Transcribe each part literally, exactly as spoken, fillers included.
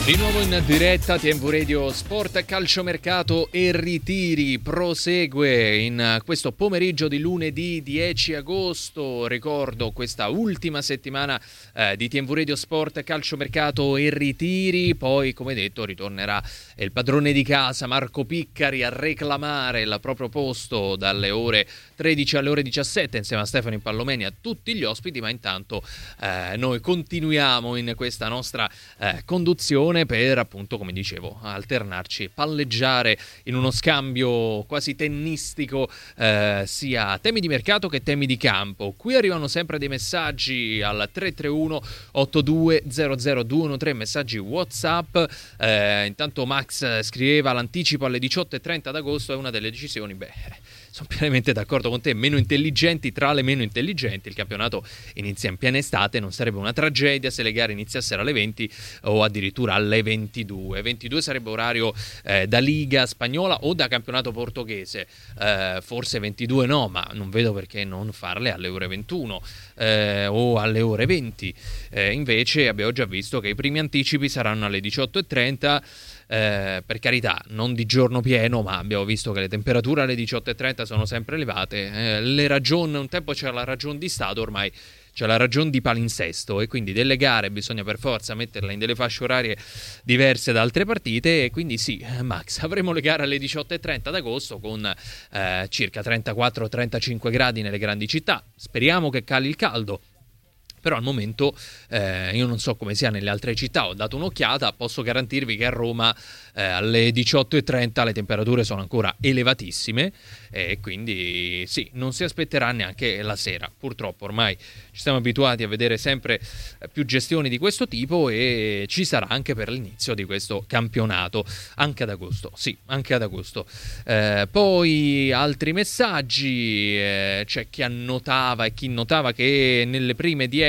Di nuovo in diretta T V Radio Sport, calciomercato e ritiri prosegue in questo pomeriggio di lunedì dieci agosto. Ricordo questa ultima settimana eh, di T V Radio Sport, calciomercato e ritiri. Poi, come detto, ritornerà il padrone di casa Marco Piccari a reclamare il proprio posto dalle ore tredici alle ore diciassette insieme a Stefano Impallomeni, a tutti gli ospiti. Ma intanto eh, noi continuiamo in questa nostra eh, conduzione per, appunto, come dicevo, alternarci, palleggiare in uno scambio quasi tennistico eh, sia temi di mercato che temi di campo. Qui arrivano sempre dei messaggi al tre tre uno otto due zero zero due uno tre, messaggi WhatsApp. Eh, intanto Max scriveva: l'anticipo alle diciotto e trenta d'agosto è una delle decisioni, beh, sono pienamente d'accordo con te, meno intelligenti tra le meno intelligenti. Il campionato inizia in piena estate, non sarebbe una tragedia se le gare iniziassero alle venti o addirittura alle ventidue. ventidue sarebbe orario eh, da Liga spagnola o da campionato portoghese, eh, forse ventidue no, ma non vedo perché non farle alle ore ventuno eh, o alle ore venti. Eh, invece abbiamo già visto che i primi anticipi saranno alle diciotto e trenta. Eh, per carità, non di giorno pieno, ma abbiamo visto che le temperature alle diciotto e trenta sono sempre elevate. Eh, le ragioni, un tempo c'era la ragione di Stato, ormai c'è la ragione di palinsesto, e quindi delle gare bisogna per forza metterle in delle fasce orarie diverse da altre partite. E quindi sì, Max, avremo le gare alle diciotto e trenta d'agosto con eh, circa trentaquattro trentacinque gradi nelle grandi città. Speriamo che cali il caldo. Però al momento eh, io non so come sia nelle altre città, ho dato un'occhiata, posso garantirvi che a Roma eh, alle diciotto e trenta le temperature sono ancora elevatissime, e quindi sì, non si aspetterà neanche la sera. Purtroppo ormai ci siamo abituati a vedere sempre più gestioni di questo tipo, e ci sarà anche per l'inizio di questo campionato, anche ad agosto, sì, anche ad agosto. Eh, poi altri messaggi, eh, c'è chi annotava e chi notava che nelle prime dieci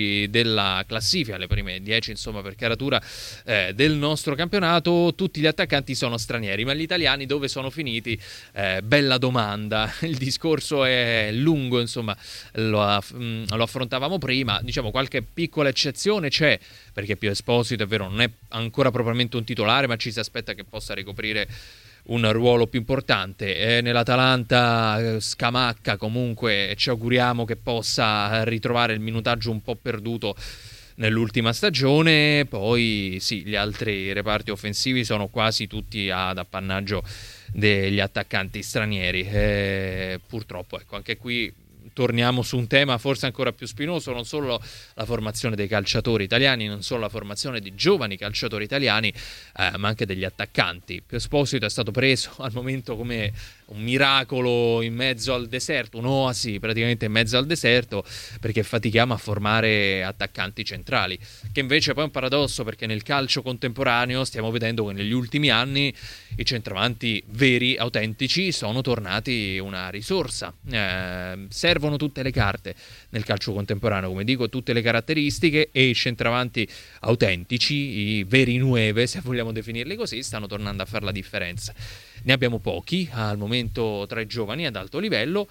della classifica, le prime dieci insomma per caratura eh, del nostro campionato, tutti gli attaccanti sono stranieri. Ma gli italiani dove sono finiti? Eh, bella domanda, il discorso è lungo, insomma lo, mh, lo affrontavamo prima. Diciamo qualche piccola eccezione c'è, perché Pio Esposito è vero non è ancora propriamente un titolare, ma ci si aspetta che possa ricoprire un ruolo più importante. Eh, nell'Atalanta Scamacca comunque ci auguriamo che possa ritrovare il minutaggio un po' perduto nell'ultima stagione. Poi sì, gli altri reparti offensivi sono quasi tutti ad appannaggio degli attaccanti stranieri. Eh, purtroppo, ecco, anche qui torniamo su un tema forse ancora più spinoso: non solo la formazione dei calciatori italiani, non solo la formazione di giovani calciatori italiani, eh, ma anche degli attaccanti. Pio Esposito è stato preso al momento come un miracolo in mezzo al deserto, un'oasi praticamente in mezzo al deserto, perché fatichiamo a formare attaccanti centrali, che invece poi è un paradosso, perché nel calcio contemporaneo stiamo vedendo che negli ultimi anni i centravanti veri, autentici, sono tornati una risorsa. Eh, servono tutte le carte nel calcio contemporaneo, come dico, tutte le caratteristiche, e i centravanti autentici, i veri nueve, se vogliamo definirli così, stanno tornando a fare la differenza. Ne abbiamo pochi al momento tra i giovani ad alto livello.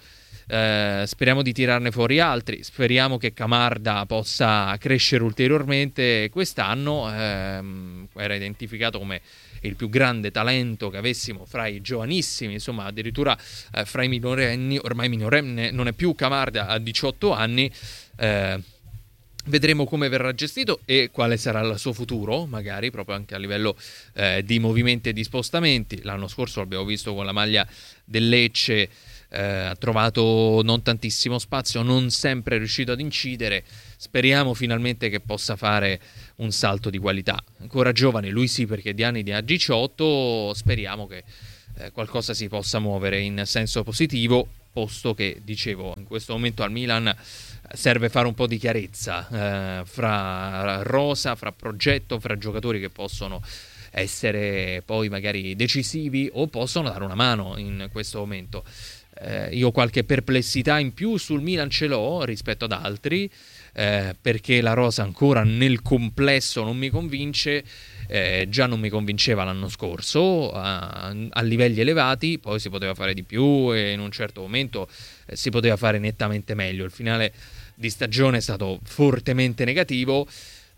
Eh, speriamo di tirarne fuori altri. Speriamo che Camarda possa crescere ulteriormente quest'anno. Eh, era identificato come il più grande talento che avessimo fra i giovanissimi, insomma addirittura eh, fra i minorenni. Ormai minorenne non è più Camarda, a diciotto anni. Eh, Vedremo come verrà gestito e quale sarà il suo futuro, magari proprio anche a livello eh, di movimenti e di spostamenti. L'anno scorso l'abbiamo visto con la maglia del Lecce, eh, ha trovato non tantissimo spazio, non sempre è riuscito ad incidere. Speriamo finalmente che possa fare un salto di qualità. Ancora giovane, lui sì, perché di anni ne ha diciotto. Speriamo che eh, qualcosa si possa muovere in senso positivo, posto che, dicevo, in questo momento al Milan serve fare un po' di chiarezza eh, fra rosa, fra progetto, fra giocatori che possono essere poi magari decisivi o possono dare una mano in questo momento. Eh, io qualche perplessità in più sul Milan ce l'ho rispetto ad altri, eh, perché la rosa ancora nel complesso non mi convince. Eh, già non mi convinceva l'anno scorso a, a livelli elevati, poi si poteva fare di più e in un certo momento eh, si poteva fare nettamente meglio. Il finale di stagione è stato fortemente negativo,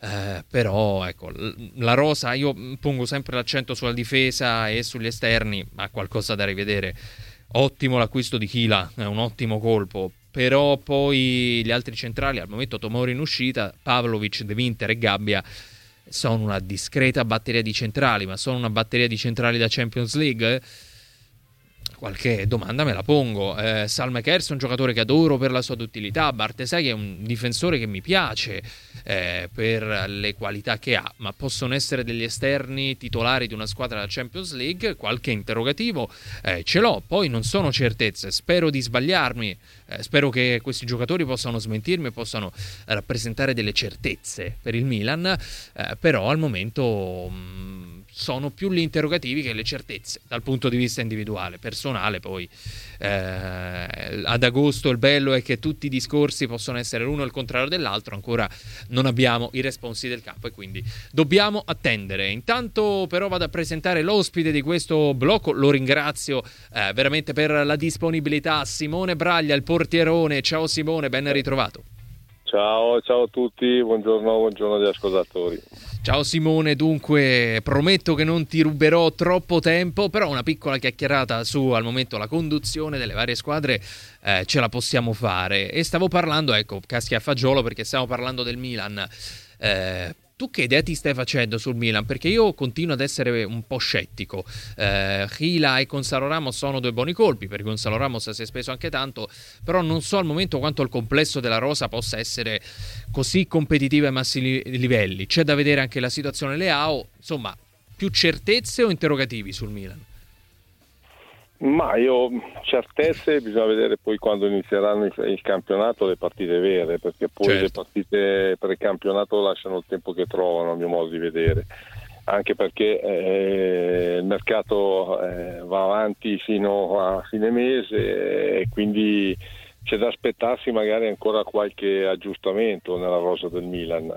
eh, però ecco, la rosa, io pongo sempre l'accento sulla difesa e sugli esterni, ma qualcosa da rivedere. Ottimo l'acquisto di Chila, è un ottimo colpo, però poi gli altri centrali, al momento Tomori in uscita, Pavlovic, De Winter e Gabbia sono una discreta batteria di centrali, ma sono una batteria di centrali da Champions League? Qualche domanda me la pongo. eh, Salmakers è un giocatore che adoro per la sua duttilità, Bartesaghi è un difensore che mi piace eh, per le qualità che ha, ma possono essere degli esterni titolari di una squadra da Champions League? Qualche interrogativo eh, ce l'ho, poi non sono certezze, spero di sbagliarmi, eh, spero che questi giocatori possano smentirmi e possano rappresentare delle certezze per il Milan, eh, però al momento mh, sono più gli interrogativi che le certezze dal punto di vista individuale, personale. Poi eh, ad agosto il bello è che tutti i discorsi possono essere l'uno il contrario dell'altro, ancora non abbiamo i responsi del campo e quindi dobbiamo attendere. Intanto però vado a presentare l'ospite di questo blocco, lo ringrazio eh, veramente per la disponibilità, Simone Braglia, il portierone. Ciao Simone, ben ritrovato. Ciao, ciao a tutti, buongiorno, buongiorno agli ascoltatori. Ciao Simone, dunque prometto che non ti ruberò troppo tempo, però una piccola chiacchierata su al momento la conduzione delle varie squadre eh, ce la possiamo fare. E stavo parlando, ecco, caschi a fagiolo perché stiamo parlando del Milan. Eh, tu che idea ti stai facendo sul Milan? Perché io continuo ad essere un po' scettico. Eh, Gila e Gonzalo Ramos sono due buoni colpi, per Gonzalo Ramos si è speso anche tanto, però non so al momento quanto il complesso della rosa possa essere così competitivo ai massimi livelli. C'è da vedere anche la situazione Leao, insomma, più certezze o interrogativi sul Milan? Ma io certezze bisogna vedere poi quando inizieranno il campionato, le partite vere, perché poi certo. Le partite per il campionato lasciano il tempo che trovano, a mio modo di vedere, anche perché eh, il mercato eh, va avanti fino a fine mese e quindi c'è da aspettarsi magari ancora qualche aggiustamento nella rosa del Milan.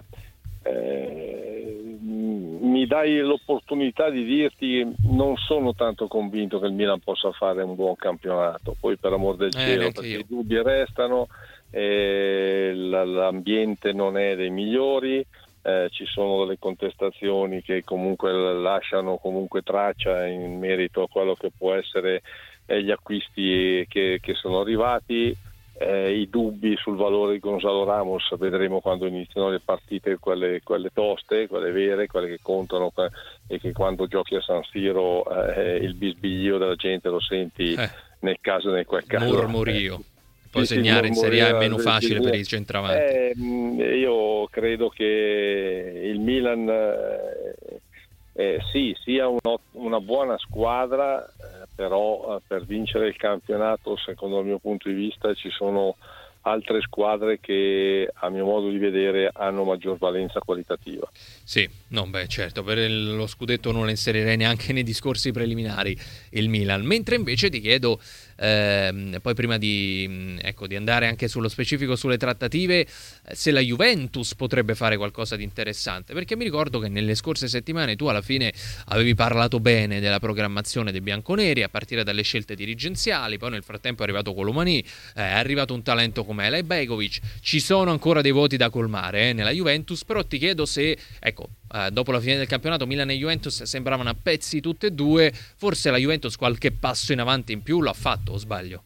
Eh, mi dai l'opportunità di dirti non sono tanto convinto che il Milan possa fare un buon campionato, poi per amor del eh, cielo, perché io. I dubbi restano, eh, l'ambiente non è dei migliori, eh, ci sono delle contestazioni che comunque lasciano comunque traccia in merito a quello che può essere eh, gli acquisti che, che sono arrivati. Eh, i dubbi sul valore di Gonzalo Ramos vedremo quando iniziano le partite, quelle, quelle toste, quelle vere, quelle che contano, e che quando giochi a San Siro eh, il bisbiglio della gente lo senti eh. nel caso nel quel caso murmurio eh. Poi sì, segnare sì, in Serie A è meno facile per i centravanti. eh, io credo che il Milan eh, eh, sì sia un, una buona squadra, eh, però eh, per vincere il campionato, secondo il mio punto di vista, ci sono altre squadre che a mio modo di vedere hanno maggior valenza qualitativa. Sì, no, beh, certo, per il, lo scudetto non lo inserirei neanche nei discorsi preliminari il Milan, mentre invece ti chiedo ehm, poi prima di, ecco, di andare anche sullo specifico sulle trattative, se la Juventus potrebbe fare qualcosa di interessante, perché mi ricordo che nelle scorse settimane tu alla fine avevi parlato bene della programmazione dei bianconeri a partire dalle scelte dirigenziali, poi nel frattempo è arrivato Colomani, è arrivato un talento come Elaj Begovic, ci sono ancora dei vuoti da colmare eh, nella Juventus, però ti chiedo se, ecco, eh, dopo la fine del campionato Milan e Juventus sembravano a pezzi tutte e due, forse la Juventus qualche passo in avanti in più l'ha fatto, o sbaglio?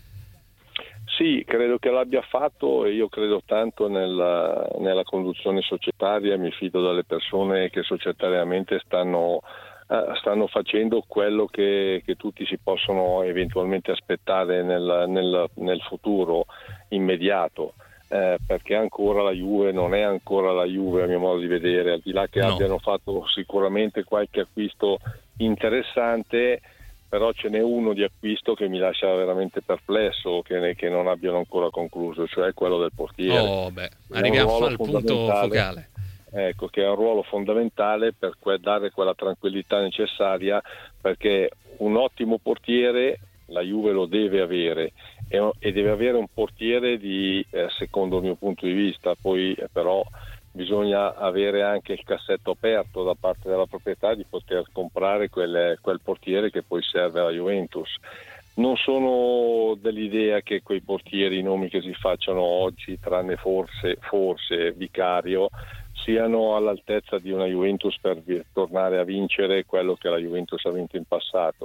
Sì, credo che l'abbia fatto e io credo tanto nella, nella conduzione societaria, mi fido dalle persone che societariamente stanno stanno facendo quello che, che tutti si possono eventualmente aspettare nel, nel, nel futuro immediato, eh, perché ancora la Juve non è ancora la Juve a mio modo di vedere, al di là che no. abbiano fatto sicuramente qualche acquisto interessante, però ce n'è uno di acquisto che mi lascia veramente perplesso, che, che non abbiano ancora concluso, cioè quello del portiere. Oh, beh, arriviamo al punto focale. Ecco, che ha un ruolo fondamentale per que- dare quella tranquillità necessaria, perché un ottimo portiere la Juve lo deve avere e, e deve avere un portiere di, eh, secondo il mio punto di vista, poi eh, però bisogna avere anche il cassetto aperto da parte della proprietà di poter comprare quel, quel portiere che poi serve alla Juventus. Non sono dell'idea che quei portieri, i nomi che si facciano oggi, tranne forse, forse Vicario, siano all'altezza di una Juventus per vi- tornare a vincere quello che la Juventus ha vinto in passato.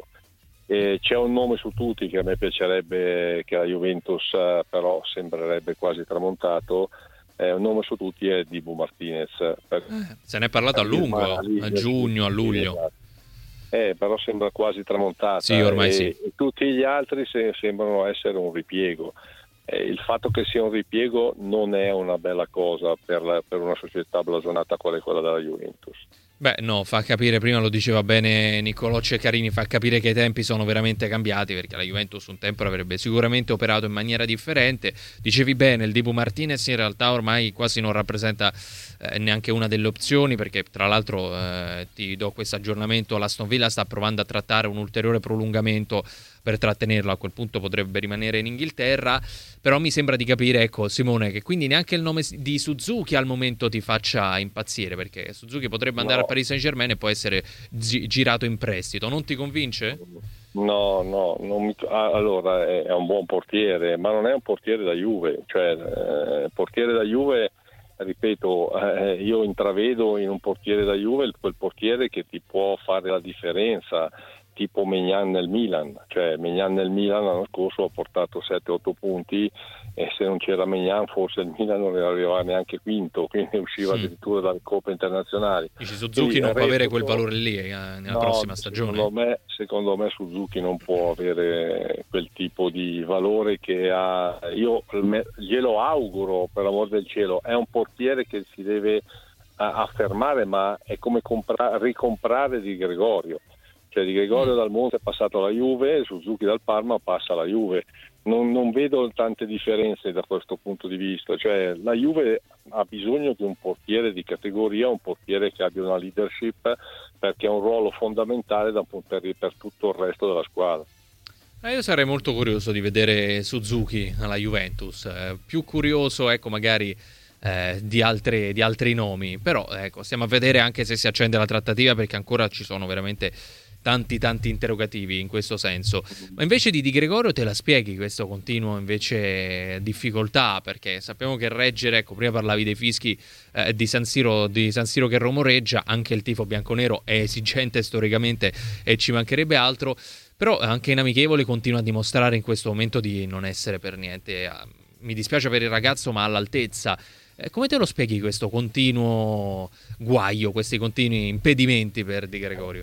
E c'è un nome su tutti che a me piacerebbe che la Juventus eh, però sembrerebbe quasi tramontato, eh, un nome su tutti è Dibu Martinez. Per, eh, se ne è parlato a lungo, a giugno, a luglio. Eh, però sembra quasi tramontata. Sì, ormai e, sì. e tutti gli altri se, sembrano essere un ripiego. Eh, il fatto che sia un ripiego non è una bella cosa per, la, per una società blasonata quale quella della Juventus. Beh, no, fa capire, prima lo diceva bene Niccolò Ceccarini, fa capire che i tempi sono veramente cambiati, perché la Juventus un tempo avrebbe sicuramente operato in maniera differente. Dicevi bene, il Dibu Martinez in realtà ormai quasi non rappresenta eh, neanche una delle opzioni, perché tra l'altro eh, ti do questo aggiornamento, l'Aston Villa sta provando a trattare un ulteriore prolungamento per trattenerlo, a quel punto potrebbe rimanere in Inghilterra, però mi sembra di capire, ecco Simone, che quindi neanche il nome di Suzuki al momento ti faccia impazzire, perché Suzuki potrebbe andare No. al Paris Saint-Germain e può essere gi- girato in prestito, non ti convince? No, no, non mi... ah, allora è, è un buon portiere, ma non è un portiere da Juve, cioè eh, portiere da Juve, ripeto, eh, io intravedo in un portiere da Juve quel portiere che ti può fare la differenza, tipo Maignan nel Milan, cioè Maignan nel Milan l'anno scorso ha portato sette otto punti e se non c'era Maignan forse il Milan non arrivava neanche quinto, quindi usciva Mm. addirittura dalle coppe internazionali. Dici Suzuki Quindi, non può reputo, avere quel valore lì eh, nella no, prossima stagione? Secondo me, secondo me Suzuki non può avere quel tipo di valore che ha. Io me, glielo auguro, per l'amor del cielo, è un portiere che si deve a, affermare, ma è come compra, ricomprare Di Gregorio. Cioè Di Gregorio dal Monte è passato alla Juve, Suzuki dal Parma passa alla Juve. Non, non vedo tante differenze da questo punto di vista, cioè la Juve ha bisogno di un portiere di categoria, un portiere che abbia una leadership, perché è un ruolo fondamentale da, per, per tutto il resto della squadra. Eh, io sarei molto curioso di vedere Suzuki alla Juventus, eh, più curioso ecco magari eh, di, altre, di altri nomi, però ecco stiamo a vedere anche se si accende la trattativa, perché ancora ci sono veramente tanti tanti interrogativi in questo senso. Ma invece di Di Gregorio te la spieghi questo continuo invece difficoltà, perché sappiamo che reggere, ecco prima parlavi dei fischi eh, di San Siro, di San Siro che rumoreggia, anche il tifo bianconero è esigente storicamente e ci mancherebbe altro, però anche in amichevole continua a dimostrare in questo momento di non essere per niente, eh, mi dispiace per il ragazzo, ma all'altezza. Eh, come te lo spieghi questo continuo guaio, questi continui impedimenti per Di Gregorio?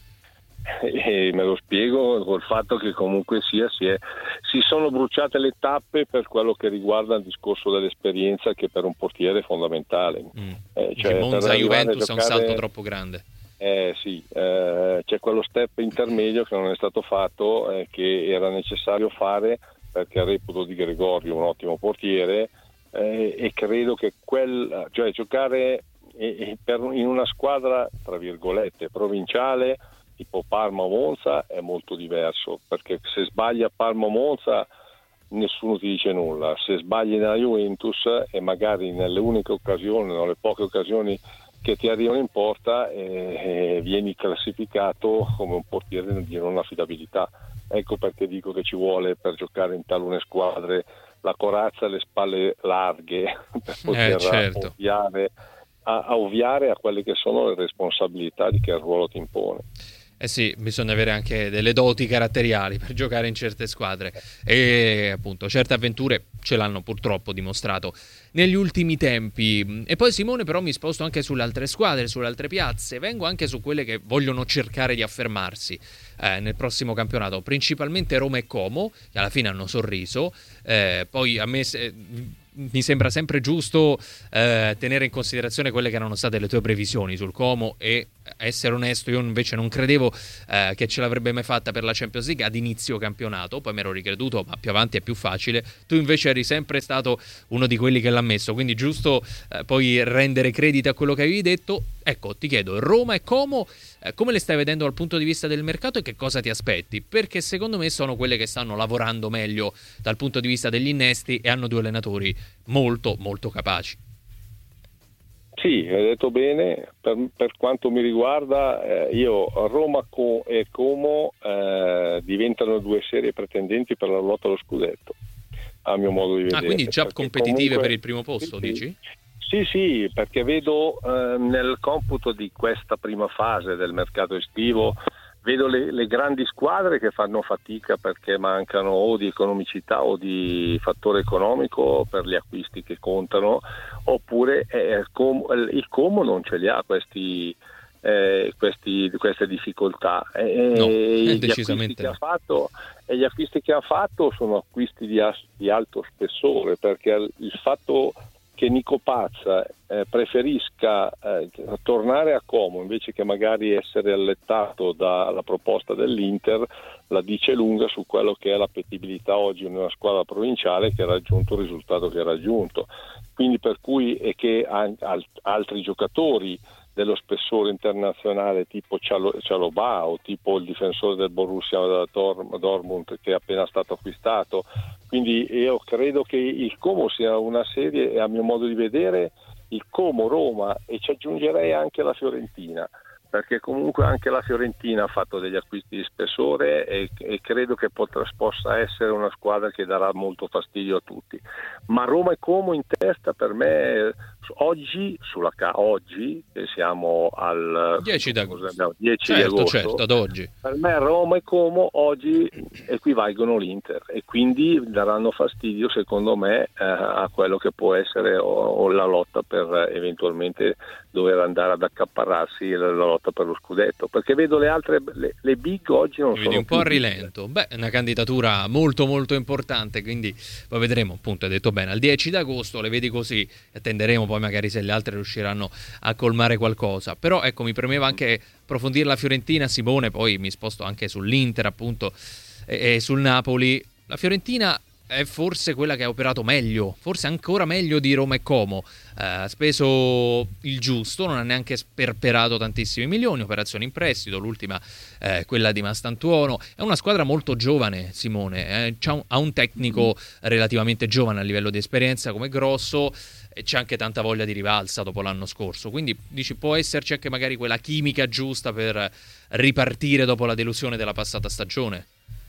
E me lo spiego col fatto che comunque sia si, è, si sono bruciate le tappe per quello che riguarda il discorso dell'esperienza, che per un portiere è fondamentale. Mm. Eh, cioè, Monza Juventus giocare, è un salto troppo grande. Eh sì, eh, c'è quello step intermedio che non è stato fatto, eh, che era necessario fare, perché reputo Di Gregorio un ottimo portiere, eh, e credo che quel, cioè giocare e, e per, in una squadra tra virgolette provinciale tipo Parma o Monza è molto diverso, perché se sbagli a Parma o Monza nessuno ti dice nulla, se sbagli nella Juventus e magari nelle uniche occasioni, nelle poche occasioni che ti arrivano in porta, eh, eh, vieni classificato come un portiere di non affidabilità. Ecco perché dico che ci vuole, per giocare in talune squadre, la corazza e le spalle larghe per poter eh, certo. ovviare, a, a ovviare a quelle che sono le responsabilità di che il ruolo ti impone. Eh sì, bisogna avere anche delle doti caratteriali per giocare in certe squadre e appunto certe avventure ce l'hanno purtroppo dimostrato negli ultimi tempi. E poi Simone, però mi sposto anche sulle altre squadre, sulle altre piazze, vengo anche su quelle che vogliono cercare di affermarsi eh, nel prossimo campionato, principalmente Roma e Como, che alla fine hanno sorriso, eh, poi a me se, mi sembra sempre giusto eh, tenere in considerazione quelle che erano state le tue previsioni sul Como, e essere onesto, io invece non credevo eh, che ce l'avrebbe mai fatta per la Champions League ad inizio campionato, poi mi ero ricreduto, ma più avanti è più facile. Tu invece eri sempre stato uno di quelli che l'ha messo, quindi giusto eh, poi rendere credito a quello che avevi detto. Ecco, ti chiedo, Roma e Como eh, come le stai vedendo dal punto di vista del mercato e che cosa ti aspetti? Perché secondo me sono quelle che stanno lavorando meglio dal punto di vista degli innesti e hanno due allenatori molto molto capaci. Sì, hai detto bene. Per, per quanto mi riguarda, eh, io Roma Co- e Como eh, diventano due serie pretendenti per la lotta allo scudetto, a mio modo di vedere. Ah, quindi già Perché competitive comunque, per il primo posto, sì, dici? Sì, sì, perché vedo eh, nel computo di questa prima fase del mercato estivo, vedo le, le grandi squadre che fanno fatica perché mancano o di economicità o di fattore economico per gli acquisti che contano, oppure eh, com- il Como non ce li ha questi, eh, questi, queste difficoltà. E, No, e gli acquisti decisamente che ha no. fatto e gli acquisti che ha fatto sono acquisti di, as- di alto spessore, perché il fatto che Nico Pazza eh, preferisca eh, tornare a Como invece che magari essere allettato dalla proposta dell'Inter la dice lunga su quello che è l'appetibilità oggi in una squadra provinciale che ha raggiunto il risultato che ha raggiunto. Quindi per cui è che altri giocatori dello spessore internazionale tipo Cialobà o tipo il difensore del Borussia Dortmund che è appena stato acquistato. Quindi io credo che il Como sia una serie, a mio modo di vedere, il Como, Roma e ci aggiungerei anche la Fiorentina, perché comunque anche la Fiorentina ha fatto degli acquisti di spessore e, e credo che potrà, possa essere una squadra che darà molto fastidio a tutti. Ma Roma e Como in testa per me oggi, sulla ca- oggi che siamo al dieci d'agosto. dieci di Certo, agosto, certo, ad oggi. per me Roma e Como oggi equivalgono l'Inter e quindi daranno fastidio secondo me eh, a quello che può essere o, o la lotta per eventualmente dover andare ad accaparrarsi la, la lotta per lo scudetto, perché vedo le altre le, le big oggi non Mi vedi sono un po' più a rilento. Beh, è una candidatura molto molto importante, quindi poi vedremo, appunto, hai detto bene, al dieci d'agosto le vedi così, attenderemo poi magari se le altre riusciranno a colmare qualcosa. Però ecco, mi premeva anche approfondire la Fiorentina, Simone, poi mi sposto anche sull'Inter, appunto, e, e sul Napoli. La Fiorentina è forse quella che ha operato meglio, forse ancora meglio di Roma e Como. Eh, ha speso il giusto, non ha neanche sperperato tantissimi milioni, operazioni in prestito, l'ultima eh, quella di Mastantuono. È una squadra molto giovane, Simone, eh, c'ha un, ha un tecnico relativamente giovane a livello di esperienza come Grosso e c'è anche tanta voglia di rivalsa dopo l'anno scorso, quindi dici può esserci anche magari quella chimica giusta per ripartire dopo la delusione della passata stagione.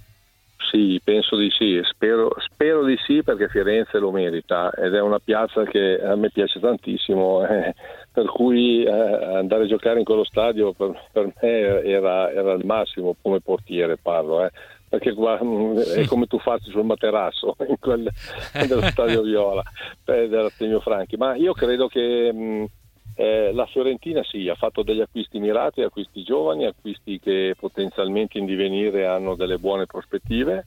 Sì, penso di sì, spero, spero di sì perché Firenze lo merita ed è una piazza che a me piace tantissimo, eh, per cui eh, andare a giocare in quello stadio per, per me era, era il massimo come portiere, parlo, eh, perché qua è come tu farti sul materasso in quel, dello stadio Viola, eh, dell'Artemio Franchi, ma io credo che mh, Eh, la Fiorentina sì, ha fatto degli acquisti mirati, acquisti giovani, acquisti che potenzialmente in divenire hanno delle buone prospettive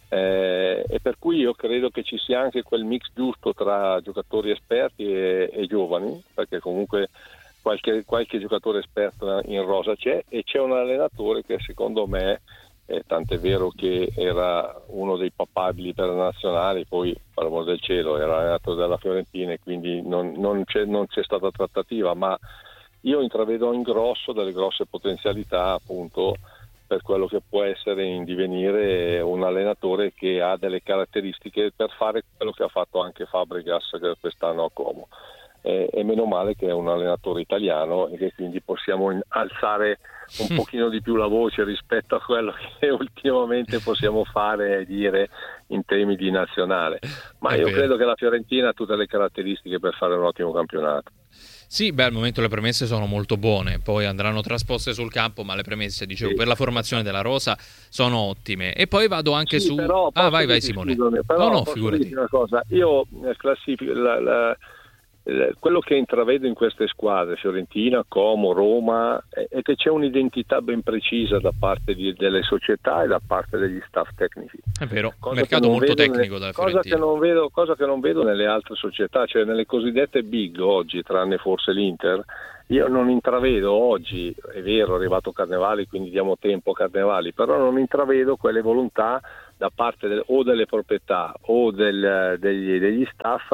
eh, e per cui io credo che ci sia anche quel mix giusto tra giocatori esperti e, e giovani, perché comunque qualche, qualche giocatore esperto in rosa c'è e c'è un allenatore che secondo me Eh, tant'è vero che era uno dei papabili per la nazionale, poi per amor del cielo era allenatore della Fiorentina e quindi non, non, c'è, non c'è stata trattativa, ma io intravedo in grosso delle grosse potenzialità appunto per quello che può essere in divenire un allenatore che ha delle caratteristiche per fare quello che ha fatto anche Fabregas quest'anno a Como. E, e meno male che è un allenatore italiano e che quindi possiamo in, alzare un pochino di più la voce rispetto a quello che ultimamente possiamo fare e dire in temi di nazionale, ma È io vero. credo che la Fiorentina ha tutte le caratteristiche per fare un ottimo campionato. Sì, beh, al momento le premesse sono molto buone, poi andranno trasposte sul campo, ma le premesse, dicevo, Sì. per la formazione della rosa sono ottime. E poi vado anche Sì, su... però Ah, posso vai, vai dirti, Simone. scusami, però No, no, posso dirti figurati. una cosa, io eh, classifico la, la, quello che intravedo in queste squadre, Fiorentina, Como, Roma, è, è che c'è un'identità ben precisa da parte di, delle società e da parte degli staff tecnici. È vero, Cosa mercato molto vedo, tecnico dalla cosa Fiorentina. che non vedo, cosa che non vedo nelle altre società, cioè nelle cosiddette big oggi, tranne forse l'Inter. Io non intravedo oggi, è vero, è arrivato Carnevali, quindi diamo tempo a Carnevali, però non intravedo quelle volontà da parte del, o delle proprietà o del, degli, degli staff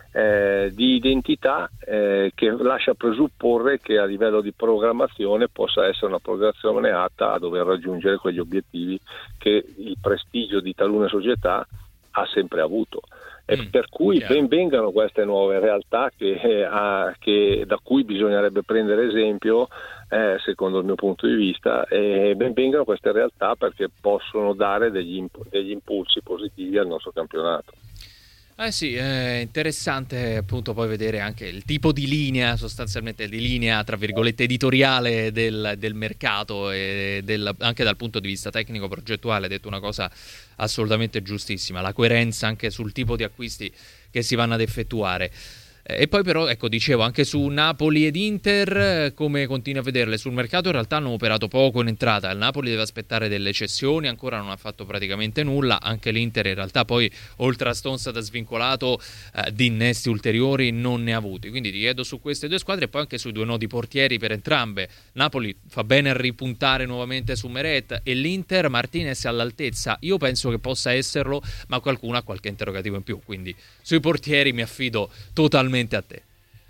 eh, di identità eh, che lascia presupporre che a livello di programmazione possa essere una programmazione atta a dover raggiungere quegli obiettivi che il prestigio di talune società ha sempre avuto. E Mm, per cui chiaro. ben vengano queste nuove realtà che, eh, ha, che, da cui bisognerebbe prendere esempio eh, secondo il mio punto di vista, e ben vengano queste realtà perché possono dare degli, imp- degli impulsi positivi al nostro campionato. Eh sì, è interessante appunto poi vedere anche il tipo di linea, sostanzialmente di linea tra virgolette editoriale del, del mercato e del, anche dal punto di vista tecnico progettuale. Hai detto una cosa assolutamente giustissima, la coerenza anche sul tipo di acquisti che si vanno ad effettuare. E poi però, ecco, dicevo, anche su Napoli ed Inter, come continui a vederle? Sul mercato in realtà hanno operato poco in entrata, il Napoli deve aspettare delle cessioni, ancora non ha fatto praticamente nulla, anche l'Inter in realtà poi, oltre a Stones da svincolato, eh, di innesti ulteriori non ne ha avuti. Quindi ti chiedo su queste due squadre e poi anche sui due nodi portieri per entrambe. Napoli fa bene a ripuntare nuovamente su Meret e l'Inter, Martinez è all'altezza? Io penso che possa esserlo, ma qualcuno ha qualche interrogativo in più, quindi sui portieri mi affido totalmente a te.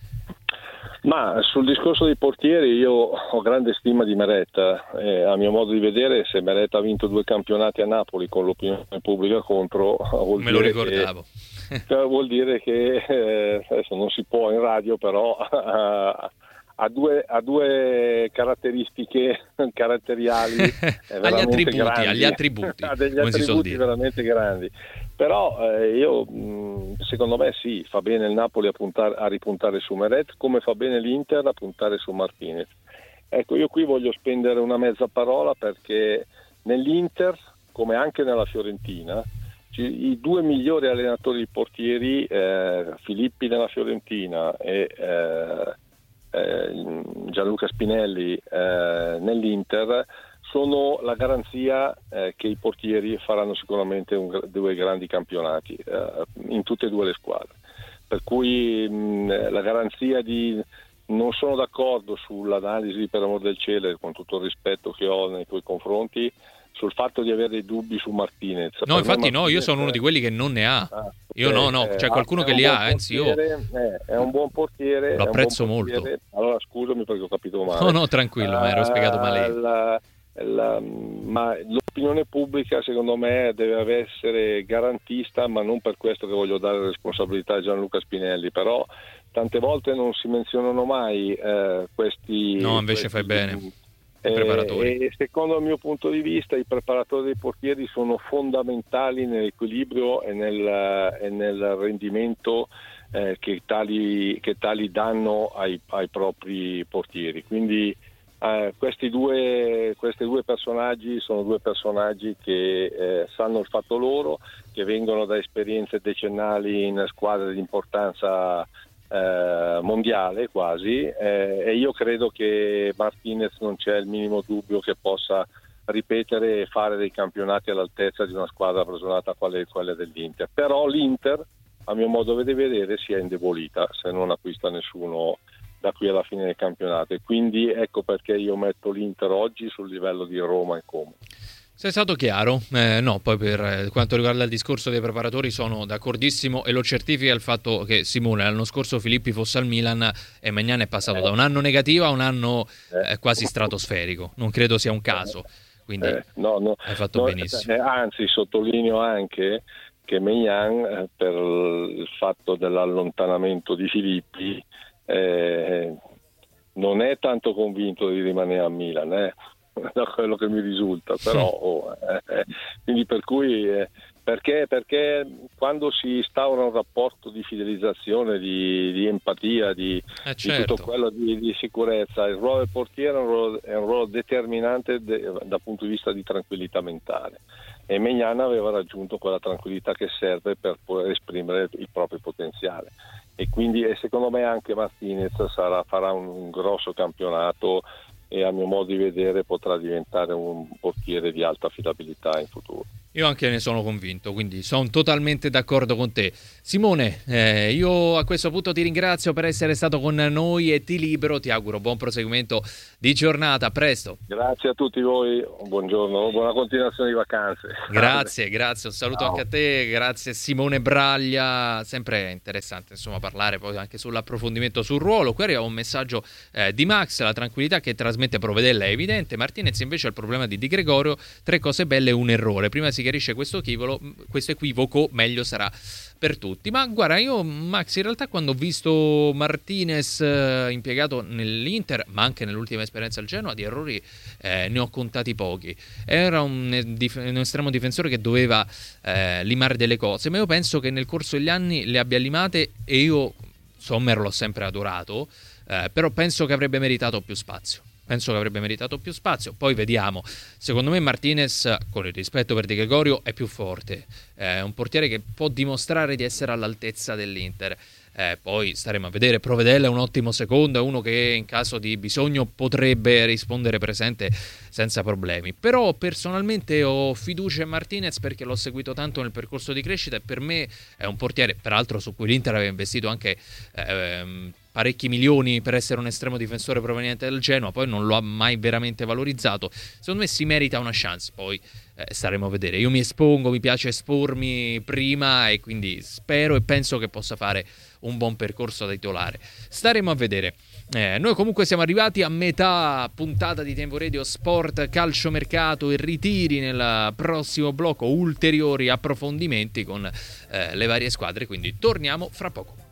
Ma sul discorso dei portieri io ho grande stima di Meret, eh, a mio modo di vedere se Meret ha vinto due campionati a Napoli con l'opinione pubblica contro, vuol me dire lo ricordavo che, vuol dire che eh, adesso non si può in radio, però ha, ha, due, ha due caratteristiche caratteriali agli attributi, grandi. agli attributi ha degli come si suol attributi dire. veramente grandi. Però eh, io mh, secondo me sì, fa bene il Napoli a, puntare, a ripuntare su Meret, come fa bene l'Inter a puntare su Martinez. Ecco, io qui voglio spendere una mezza parola perché nell'Inter, come anche nella Fiorentina, i due migliori allenatori di portieri, eh, Filippi nella Fiorentina e eh, eh, Gianluca Spinelli eh, nell'Inter, sono la garanzia eh, che i portieri faranno sicuramente un, due grandi campionati eh, in tutte e due le squadre. Per cui mh, la garanzia di... Non sono d'accordo sull'analisi, per amor del cielo, con tutto il rispetto che ho nei tuoi confronti, sul fatto di avere dei dubbi su Martinez. No, per infatti Martinez, no, io sono uno di quelli che non ne ha. Ah, io no, no, c'è qualcuno che li ha, anzi io... Eh, è un buon portiere. Lo apprezzo buon portiere. molto. Allora scusami perché ho capito male. No, no, tranquillo, mi ero spiegato male io. La, la, ma l'opinione pubblica secondo me deve essere garantista, ma non per questo che voglio dare responsabilità a Gianluca Spinelli, però tante volte non si menzionano mai eh, questi... No, invece questi, fai bene. Eh, preparatori. E secondo il mio punto di vista i preparatori dei portieri sono fondamentali nell'equilibrio e nel, e nel rendimento eh, che, tali, che tali danno ai, ai propri portieri. Quindi eh, questi due, questi due personaggi sono due personaggi che eh, sanno il fatto loro, che vengono da esperienze decennali in squadre di importanza Eh, mondiale quasi eh, e io credo che Martinez non c'è il minimo dubbio che possa ripetere e fare dei campionati all'altezza di una squadra blasonata quale quella dell'Inter. Però l'Inter, a mio modo di vedere, si è indebolita se non acquista nessuno da qui alla fine del campionato, e quindi ecco perché io metto l'Inter oggi sul livello di Roma e Como. Sei stato chiaro? Eh, no, poi per quanto riguarda il discorso dei preparatori sono d'accordissimo e lo certifica il fatto che Simone l'anno scorso Filippi fosse al Milan e Maignan è passato da un anno negativo a un anno eh, quasi stratosferico. Non credo sia un caso, quindi eh, no, no, hai fatto no, benissimo. Eh, anzi, sottolineo anche che Maignan eh, per il fatto dell'allontanamento di Filippi eh, non è tanto convinto di rimanere a Milan, eh. da quello che mi risulta, però oh, eh, quindi per cui eh, perché, perché quando si instaura un rapporto di fidelizzazione, di, di empatia, di, eh certo. di tutto quello di, di sicurezza, il ruolo del portiere è un ruolo, è un ruolo determinante de, dal punto di vista di tranquillità mentale, e Maignan aveva raggiunto quella tranquillità che serve per poter esprimere il proprio potenziale, e quindi e secondo me anche Martinez sarà, farà un, un grosso campionato e a mio modo di vedere potrà diventare un portiere di alta affidabilità in futuro. Io anche ne sono convinto, quindi sono totalmente d'accordo con te. Simone, eh, io a questo punto ti ringrazio per essere stato con noi e ti libero, ti auguro buon proseguimento di giornata, a presto. Grazie a tutti voi, buongiorno, buona continuazione di vacanze. Grazie, grazie, un saluto Ciao. Anche a te, grazie Simone Braglia, sempre interessante insomma parlare poi anche sull'approfondimento sul ruolo. Qui arriva un messaggio eh, di Max, la tranquillità che trasmette Provedella è evidente, Martinez invece ha il problema di Di Gregorio, tre cose belle e un errore, prima si chiarisce questo equivoco, questo equivoco meglio sarà per tutti. Ma guarda, io Max, in realtà quando ho visto Martinez eh, impiegato nell'Inter, ma anche nell'ultima esperienza al Genoa, di errori eh, ne ho contati pochi. Era un, un estremo difensore che doveva eh, limare delle cose, ma io penso che nel corso degli anni le abbia limate, e io Sommer l'ho sempre adorato, eh, però penso che avrebbe meritato più spazio. Penso che avrebbe meritato più spazio. Poi vediamo. Secondo me Martinez, con il rispetto per Di Gregorio, è più forte. È un portiere che può dimostrare di essere all'altezza dell'Inter. Eh, poi staremo a vedere. Provedella è un ottimo secondo, è uno che in caso di bisogno potrebbe rispondere presente senza problemi. Però personalmente ho fiducia in Martinez perché l'ho seguito tanto nel percorso di crescita, e per me è un portiere, peraltro, su cui l'Inter aveva investito anche ehm, parecchi milioni per essere un estremo difensore proveniente dal Genoa, poi non lo ha mai veramente valorizzato. Secondo me si merita una chance, poi eh, staremo a vedere. Io mi espongo, mi piace espormi prima, e quindi spero e penso che possa fare un buon percorso da titolare. Staremo a vedere. Eh, noi comunque siamo arrivati a metà puntata di Tempo Radio Sport, calciomercato e ritiri. Nel prossimo blocco ulteriori approfondimenti con eh, le varie squadre, quindi torniamo fra poco.